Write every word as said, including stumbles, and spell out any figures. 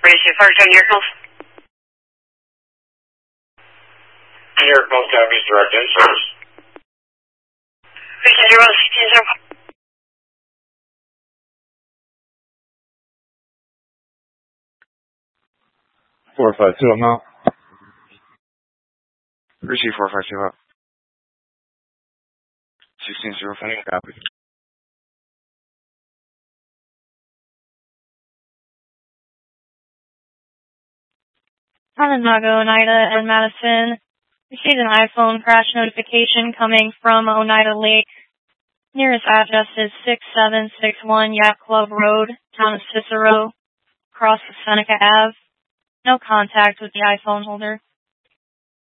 Racing Park, John Yerkles. Yerkles, County's direct insurance. Racing zero sixteen zero. four five two, I'm out. Receive four five two out. sixteen zero five, copy. Onondaga, Oneida, and Madison. Received an iPhone crash notification coming from Oneida Lake. Nearest address is six seven six one Yacht Club Road, town of Cicero, across the Seneca Ave. No contact with the iPhone holder.